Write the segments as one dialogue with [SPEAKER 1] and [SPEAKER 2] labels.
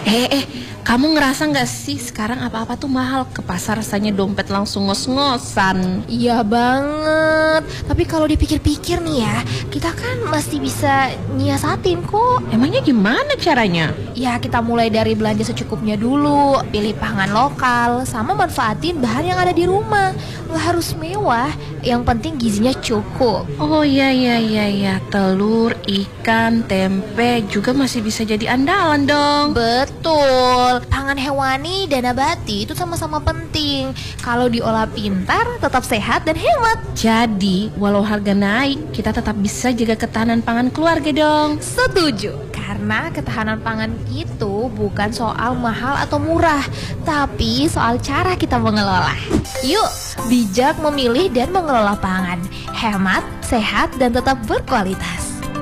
[SPEAKER 1] Kamu ngerasa nggak sih sekarang apa-apa tuh mahal? Ke pasar rasanya dompet langsung ngos-ngosan.
[SPEAKER 2] Iya banget. Tapi kalau dipikir-pikir nih ya, kita kan masih bisa nyiasatin kok.
[SPEAKER 1] Emangnya gimana caranya?
[SPEAKER 2] Ya kita mulai dari belanja secukupnya dulu, pilih pangan lokal, sama manfaatin bahan yang ada di rumah. Nggak harus mewah, yang penting gizinya cukup.
[SPEAKER 1] Oh iya. Telur, ikan, tempe juga masih bisa jadi andalan dong.
[SPEAKER 2] Betul, pangan hewani dan nabati itu sama-sama penting. Kalau diolah pintar, tetap sehat dan hemat.
[SPEAKER 1] Jadi, walau harga naik, kita tetap bisa jaga ketahanan pangan keluarga dong.
[SPEAKER 2] Setuju, karena ketahanan pangan itu bukan soal mahal atau murah, tapi soal cara kita mengelola. Yuk, bijak memilih dan mengelola pangan. Hemat, sehat, dan tetap berkualitas.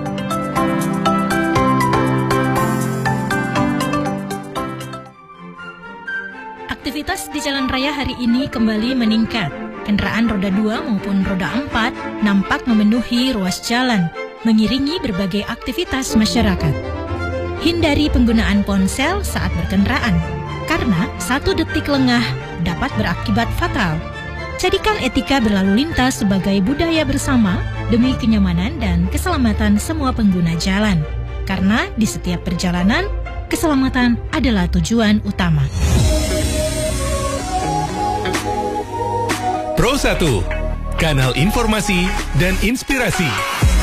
[SPEAKER 3] Aktivitas di jalan raya hari ini kembali meningkat. Kendaraan roda 2 maupun roda 4 nampak memenuhi ruas jalan, mengiringi berbagai aktivitas masyarakat. Hindari penggunaan ponsel saat berkendaraan, karena 1 detik lengah dapat berakibat fatal. Jadikan etika berlalu lintas sebagai budaya bersama demi kenyamanan dan keselamatan semua pengguna jalan. Karena di setiap perjalanan, keselamatan adalah tujuan utama.
[SPEAKER 4] Pro 1, kanal informasi dan inspirasi.